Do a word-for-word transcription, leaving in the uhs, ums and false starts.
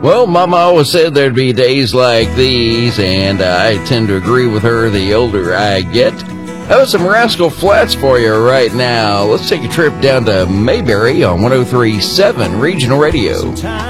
Well, Mama always said there'd be days like these, and I tend to agree with her the older I get. I have some Rascal Flatts for you right now. Let's take a trip down to Mayberry on one oh three point seven Regional Radio.